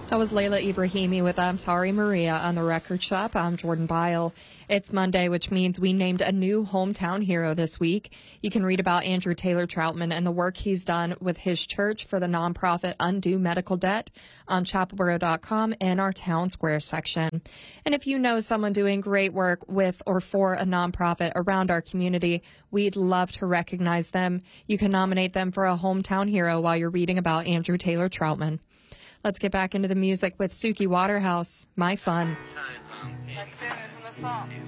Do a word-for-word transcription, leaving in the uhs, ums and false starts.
That was Layla Ibrahimi with I'm Sorry Maria on the Record Shop. I'm Jordan Bile. It's Monday, which means we named a new hometown hero this week. You can read about Andrew Taylor Troutman and the work he's done with his church for the nonprofit Undo Medical Debt on chapelboro dot com and our Town Square section. And if you know someone doing great work with or for a nonprofit around our community, we'd love to recognize them. You can nominate them for a hometown hero while you're reading about Andrew Taylor Troutman. Let's get back into the music with Suki Waterhouse, My Fun. Let's get into the song.